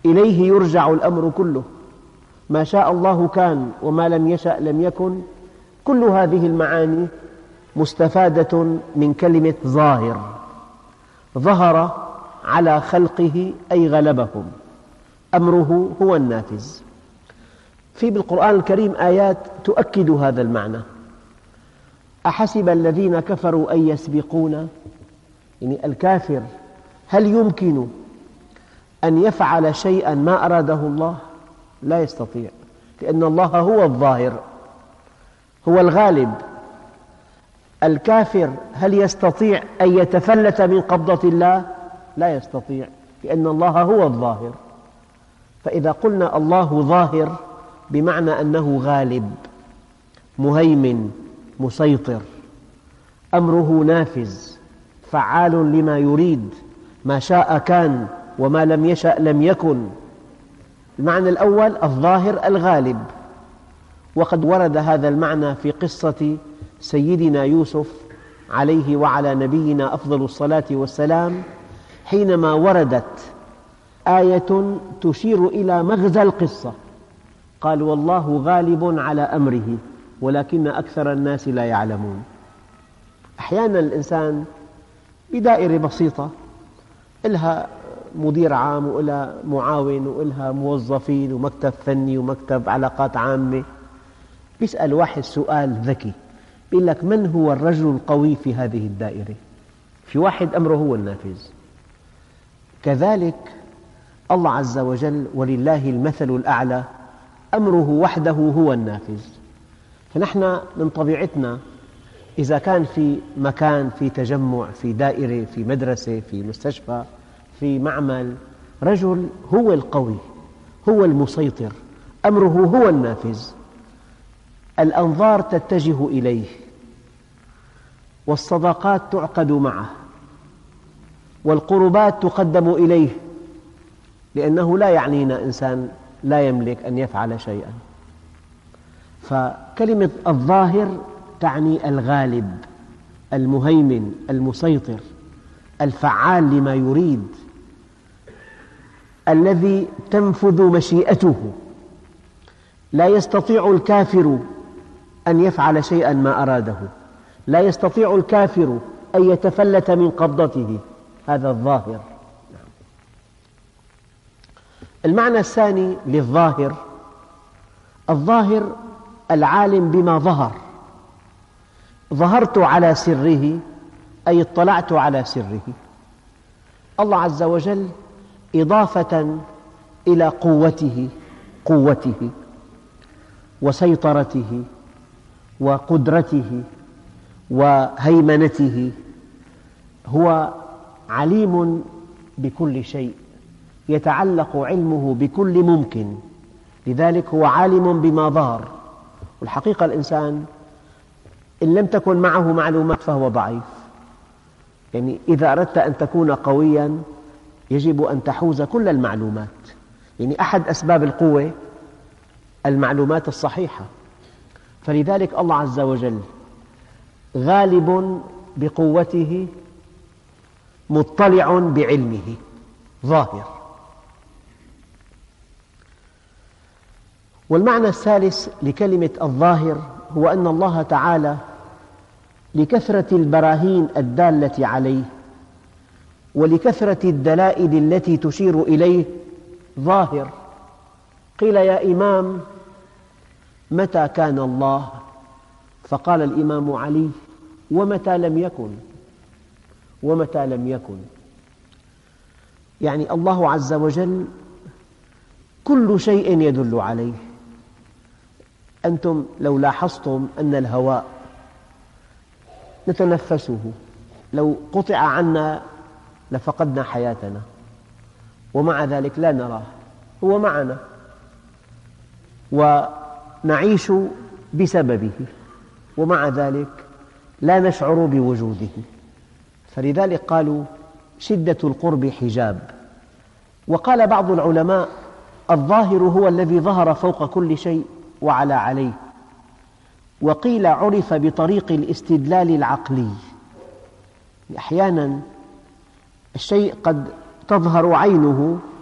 إليه يرجع الأمر كله، ما شاء الله كان وما لم يشأ لم يكن. كل هذه المعاني مستفادة من كلمة ظاهر. ظهر على خلقه أي غلبهم، أمره هو النافذ. في بالقرآن الكريم آيات تؤكد هذا المعنى. أحسب الذين كفروا أن يسبقونا، يعني الكافر هل يمكن أن يفعل شيئا ما أراده الله؟ لا يستطيع، لأن الله هو الظاهر، هو الغالب. الكافر هل يستطيع أن يتفلت من قبضة الله؟ لا يستطيع، لأن الله هو الظاهر. فإذا قلنا الله ظاهر بمعنى أنه غالب، مهيمن، مسيطر، أمره نافذ، فعال لما يريد، ما شاء كان وما لم يشأ لم يكن. المعنى الأول الظاهر الغالب، وقد ورد هذا المعنى في قصة سيدنا يوسف عليه وعلى نبينا أفضل الصلاة والسلام، حينما وردت آية تشير إلى مغزى القصة. قال والله غالب على أمره ولكن أكثر الناس لا يعلمون. أحيانا الإنسان بدائرة بسيطة إلها مدير عام وإلها معاون وإلها موظفين ومكتب فني ومكتب علاقات عامة، يسأل واحد سؤال ذكي، يقول لك من هو الرجل القوي في هذه الدائرة؟ في واحد أمره هو النافذ. كذلك الله عز وجل ولله المثل الأعلى، أمره وحده هو النافذ. فنحن من طبيعتنا إذا كان في مكان، في تجمع، في دائرة، في مدرسة، في مستشفى، في معمل، رجل هو القوي، هو المسيطر، أمره هو النافذ. الأنظار تتجه إليه، والصداقات تعقد معه، والقربات تقدم إليه، لأنه لا يعنينا إنسان لا يملك أن يفعل شيئا. فكلمة الظاهر تعني الغالب، المهيمن، المسيطر، الفعال لما يريد، الذي تنفذ مشيئته. لا يستطيع الكافر أن يفعل شيئا ما أراده، لا يستطيع الكافر أن يتفلت من قبضته، هذا الظاهر. المعنى الثاني للظاهر، الظاهر العالم بما ظهر. ظهرت على سره أي اطلعت على سره. الله عز وجل إضافة إلى قوته وسيطرته وقدرته وهيمنته، هو عليم بكل شيء، يتعلق علمه بكل ممكن، لذلك هو عالم بما ظهر. والحقيقة الإنسان إن لم تكن معه معلومات فهو ضعيف. يعني إذا أردت أن تكون قوياً يجب أن تحوز كل المعلومات. يعني أحد أسباب القوة المعلومات الصحيحة، فلذلك الله عز وجل غالب بقوته، مطلع بعلمه، ظاهر. والمعنى الثالث لكلمة الظاهر هو أن الله تعالى لكثرة البراهين الدالة عليه ولكثرة الدلائل التي تشير إليه ظاهر. قيل يا إمام متى كان الله؟ فقال الإمام علي ومتى لم يكن؟ ومتى لم يكن يعني الله عز وجل كل شيء يدل عليه. أنتم لو لاحظتم أن الهواء نتنفسه لو قطع عنا لفقدنا حياتنا، ومع ذلك لا نراه، هو معنا ونعيش بسببه، ومع ذلك لا نشعر بوجوده. فلذلك قالوا شدة القرب حجاب. وقال بعض العلماء الظاهر هو الذي ظهر فوق كل شيء وعلى عليه. وقيل عرف بطريق الاستدلال العقلي. أحيانا الشيء قد تظهر عينه